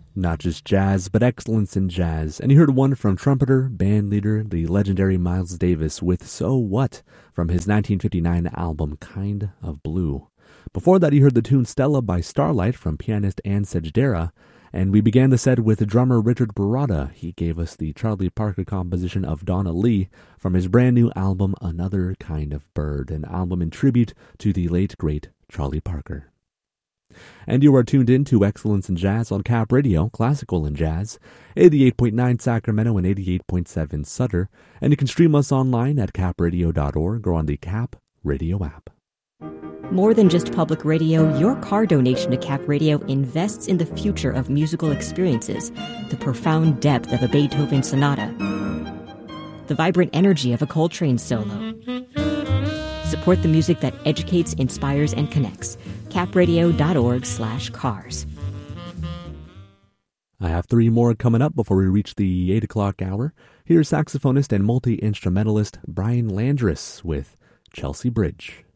Not just jazz, but excellence in jazz. And you heard one from trumpeter, band leader, the legendary Miles Davis with So What from his 1959 album Kind of Blue. Before that, you heard the tune Stella by Starlight from pianist Ann Sejdera. And we began the set with drummer Richard Baratta. He gave us the Charlie Parker composition of Donna Lee from his brand new album Another Kind of Bird, an album in tribute to the late, great Charlie Parker. And you are tuned in to Excellence in Jazz on Cap Radio, Classical and Jazz, 88.9 Sacramento and 88.7 Sutter. And you can stream us online at capradio.org or on the Cap Radio app. More than just public radio, your car donation to Cap Radio invests in the future of musical experiences, the profound depth of a Beethoven sonata, the vibrant energy of a Coltrane solo. Support the music that educates, inspires, and connects. capradio.org/cars. I have three more coming up before we reach the 8 o'clock hour. Here's saxophonist and multi-instrumentalist Brian Landris with Chelsea Bridge.